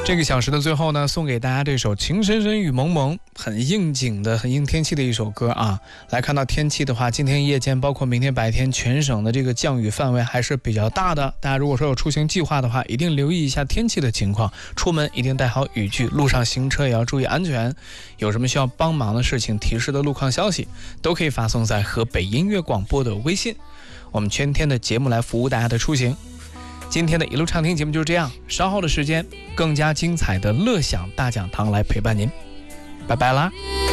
这个小时的最后呢，送给大家这首《情深深雨蒙蒙》，很应景的、很应天气的一首歌啊。来看到天气的话，今天夜间包括明天白天，全省的这个降雨范围还是比较大的。大家如果说有出行计划的话，一定留意一下天气的情况，出门一定带好雨具，路上行车也要注意安全。有什么需要帮忙的事情、提示的路况消息，都可以发送在河北音乐广播的微信，我们全天的节目来服务大家的出行。今天的一路畅听节目就是这样，稍后的时间更加精彩的乐享大讲堂来陪伴您，拜拜啦。